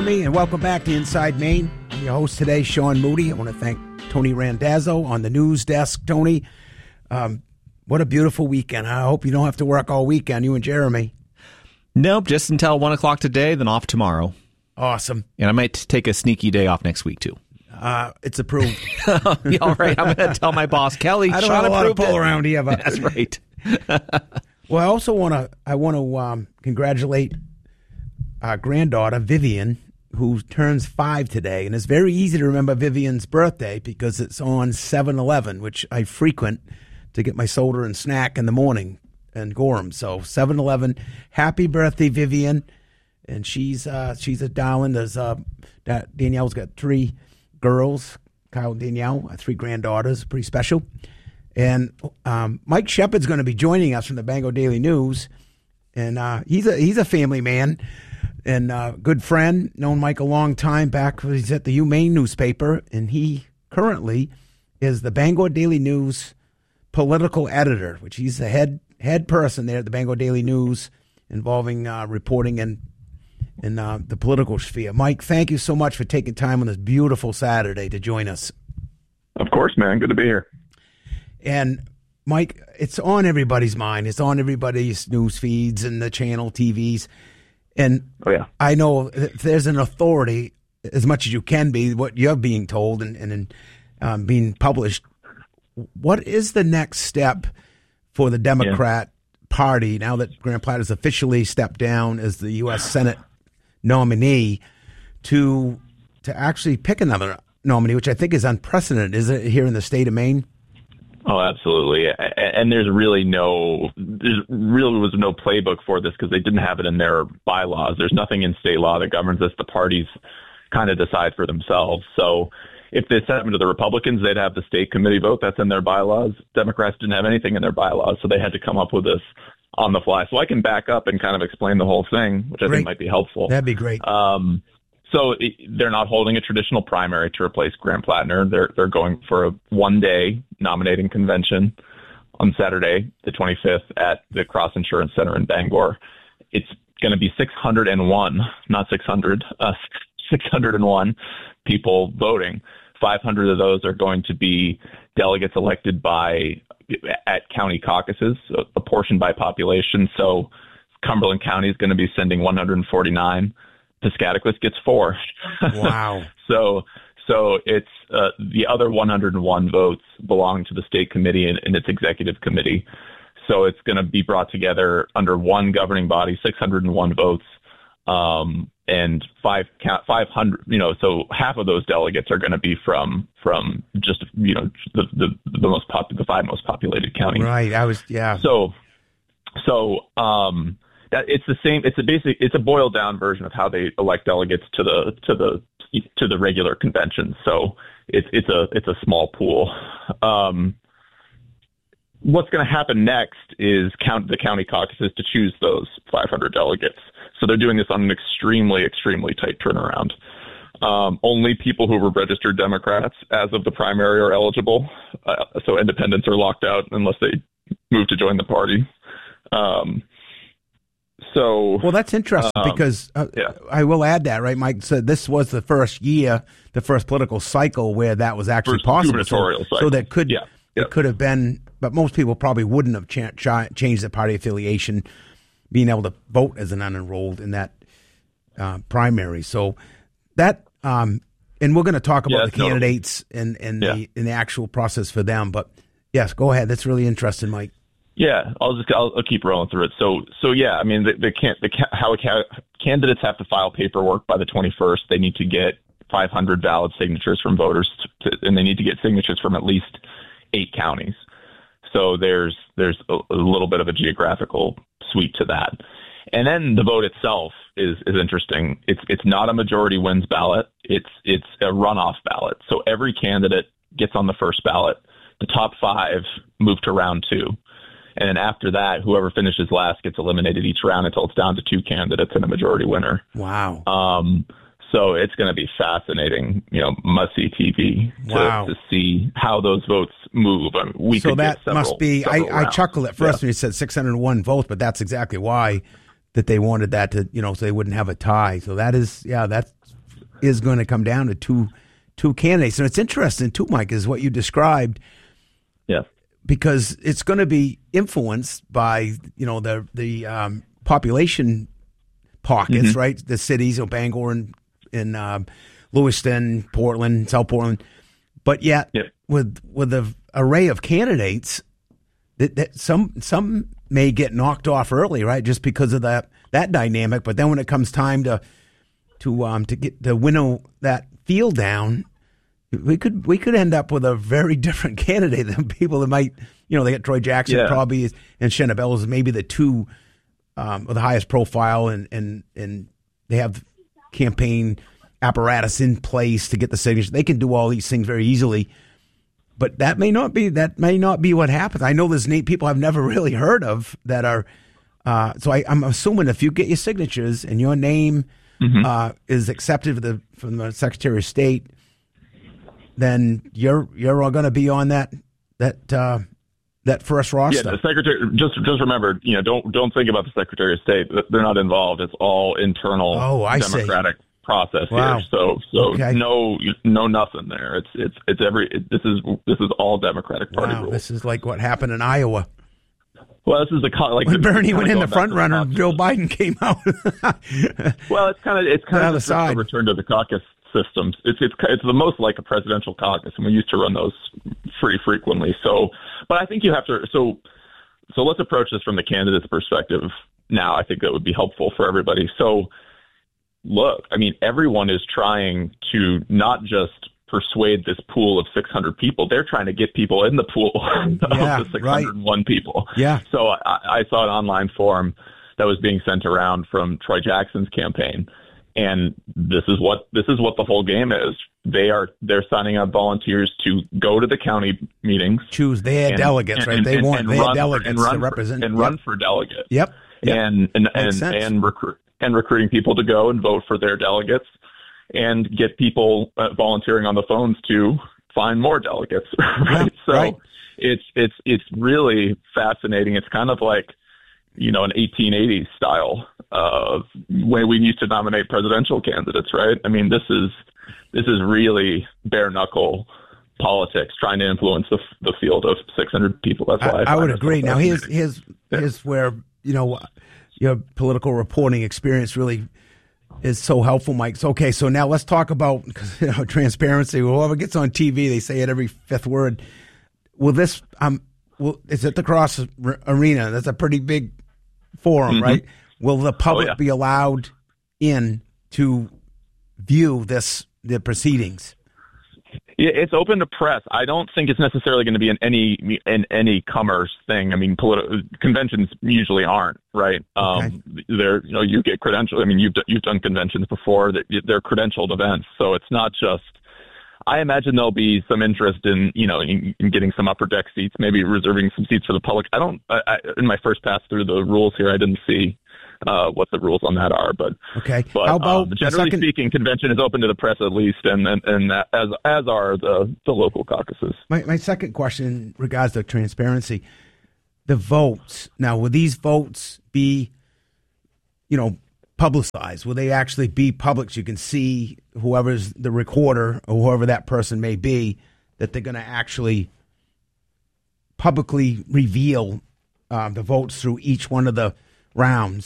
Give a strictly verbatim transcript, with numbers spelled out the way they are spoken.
And welcome back to Inside Maine. I'm your host today, Sean Moody. I want to thank Tony Randazzo on the news desk. Tony, um, what a beautiful weekend. I hope you don't have to work all weekend, you and Jeremy. Nope, just until one o'clock today, then off tomorrow. Awesome. And I might take a sneaky day off next week, too. Uh, it's approved. All right, I'm going to tell my boss, Kelly. I don't Sean have a lot of pull it. around here. But That's right. Well, I also want to I want to um, congratulate our granddaughter, Vivian, who turns five today. And it's very easy to remember Vivian's birthday because it's on seven eleven, which I frequent to get my soda and snack in the morning in Gorham. So seven eleven, happy birthday, Vivian. And she's uh, she's a darling. There's uh, Danielle's got three girls, Kyle and Danielle, uh, three granddaughters, pretty special. And um, Mike Shepard's going to be joining us from the Bangor Daily News. And uh, he's a he's a family man. And uh, good friend, known Mike a long time back. He's at the UMaine newspaper, and he currently is the Bangor Daily News political editor, which he's the head head person there at the Bangor Daily News, involving uh, reporting in in uh, the political sphere. Mike, thank you so much for taking time on this beautiful Saturday to join us. Of course, man. Good to be here. And Mike, it's on everybody's mind. It's on everybody's news feeds and the channel T Vs. And oh, yeah. I know if there's an authority, as much as you can be, what you're being told and, and um, being published, what is the next step for the Democrat yeah. Party now that Grant Platt has officially stepped down as the U S Senate nominee to to actually pick another nominee, which I think is unprecedented, is it, here in the state of Maine? Oh, absolutely. And there's really no, there's really was no playbook for this because they didn't have it in their bylaws. There's nothing in state law that governs this. The parties kind of decide for themselves. So if this happened to the Republicans, they'd have the state committee vote. That's in their bylaws. Democrats didn't have anything in their bylaws, so they had to come up with this on the fly. So I can back up and kind of explain the whole thing, which I great. think might be helpful. That'd be great. Um, So they're not holding a traditional primary to replace Grant Plattner. They're they're going for a one-day nominating convention on Saturday, the twenty-fifth, at the Cross Insurance Center in Bangor. It's going to be six hundred one, not six hundred, uh, six hundred one people voting. five hundred of those are going to be delegates elected by at county caucuses, apportioned by population. So Cumberland County is going to be sending one hundred forty-nine. Piscataquis gets four. Wow. so so it's uh, the other one hundred one votes belong to the state committee and, and its executive committee. So it's going to be brought together under one governing body, six hundred one votes, um, and five five hundred. You know, so half of those delegates are going to be from from just you know the the, the most pop, the five most populated counties. Right. I was yeah. So so. um That it's the same. It's a basic. It's a boiled down version of how they elect delegates to the to the to the regular convention. So it's it's a it's a small pool. Um, what's going to happen next is count the county caucuses to choose those five hundred delegates. So they're doing this on an extremely extremely tight turnaround. Um, only people who were registered Democrats as of the primary are eligible. Uh, so independents are locked out unless they move to join the party. Um, So, well, that's interesting um, because uh, yeah. I will add that, right, Mike? So this was the first year, the first political cycle where that was actually first possible. gubernatorial So, cycle. so that could yeah. it yeah. could have been, but most people probably wouldn't have cha- cha- changed their party affiliation, being able to vote as an unenrolled in that uh, primary. So that, um, and we're going to talk about yeah, the candidates and and yeah. the and the actual process for them. But yes, go ahead. That's really interesting, Mike. Yeah, I'll just I'll, I'll keep rolling through it. So so yeah, I mean the, the can the how ca- candidates have to file paperwork by the twenty-first. They need to get five hundred valid signatures from voters, to, and they need to get signatures from at least eight counties. So there's there's a, a little bit of a geographical suite to that. And then the vote itself is is interesting. It's it's not a majority wins ballot. It's it's a runoff ballot. So every candidate gets on the first ballot. The top five move to round two. And then after that, whoever finishes last gets eliminated each round until it's down to two candidates and a majority winner. Wow. Um, so it's going to be fascinating, you know, must-see T V to, wow. to see how those votes move. I mean, we so could that get several, must be, I, I chuckled at first yeah. when you said six hundred one votes, but that's exactly why that they wanted that to, you know, so they wouldn't have a tie. So that is, yeah, that's is going to come down to two two candidates. And it's interesting, too, Mike, is what you described. Yeah. Because it's going to be influenced by, you know, the the um, population pockets, mm-hmm. right? The cities of Bangor and, and um, Lewiston, Portland, South Portland. But yet, yeah. with with the array of candidates, that, that some some may get knocked off early, right? Just because of that that dynamic. But then when it comes time to to um to get to winnow that field down, we could we could end up with a very different candidate than people that might, you know, they got Troy Jackson yeah. probably and Shenna Bellows, maybe the two um, with the highest profile, and and and they have campaign apparatus in place to get the signatures. They can do all these things very easily, but that may not be that may not be what happens. I know there's eight people I've never really heard of that are. Uh, so I, I'm assuming if you get your signatures and your name mm-hmm. uh, is accepted for the, from the Secretary of State, then you're you're all going to be on that that uh, that first roster. Yeah, the secretary. Just just remember, you know, don't don't think about the Secretary of State. They're not involved. It's all internal. Oh, I Democratic see. process wow. here. So so okay. no no nothing there. It's it's it's every. It, this is this is all Democratic Party wow, rules. This is like what happened in Iowa. Well, this is the like when the, Bernie went in the front runner, the Joe Biden came out. Well, it's kind of it's kind of the side. a return to the caucus systems. It's it's it's the most like a presidential caucus, and we used to run those pretty frequently. So, but I think you have to. So, so let's approach this from the candidate's perspective now. I think that would be helpful for everybody. So, look, I mean, everyone is trying to not just persuade this pool of six hundred people. They're trying to get people in the pool yeah, of the six hundred one right. people. Yeah. So I, I saw an online form that was being sent around from Troy Jackson's campaign. And this is what this is what the whole game is. They are they're signing up volunteers to go to the county meetings, choose their and, delegates, and, right? And, they and, want and their run, delegates and run to represent for, and yep. run for delegates. Yep. yep. And and and, sense. and recruit and recruiting people to go and vote for their delegates, and get people uh, volunteering on the phones to find more delegates. Right. Yeah, so right. it's it's it's really fascinating. It's kind of like, you know, an eighteen eighties style of when we used to nominate presidential candidates, right? I mean, this is this is really bare knuckle politics, trying to influence the, the field of six hundred people. That's why I, I, I would agree. Now, here's here's yeah. here's where, you know, your political reporting experience really is so helpful, Mike. So, okay, so now let's talk about, you know, transparency. Whoever gets on T V, they say it every fifth word. Will this um, will is it the Cross Arena? That's a pretty big forum, mm-hmm. right? Will the public oh, yeah. be allowed in to view this the proceedings? Yeah, it's open to press. I don't think it's necessarily going to be in any in any commerce thing. I mean, politi- conventions usually aren't, right? Okay. Um, they're you know you get credentialed. I mean, you've you've done conventions before. That they're credentialed events, so it's not just. I imagine there'll be some interest in, you know, in, in getting some upper deck seats, maybe reserving some seats for the public. I don't, I, I, in my first pass through the rules here, I didn't see uh, what the rules on that are, but, okay. but How about um, generally second... speaking, convention is open to the press at least, and and, and as as are the, the local caucuses. My, my second question in regards to transparency, the votes. Now, will these votes be, you know, publicized? Will they actually be public so you can see whoever's the recorder or whoever that person may be, that they're going to actually publicly reveal uh, the votes through each one of the rounds?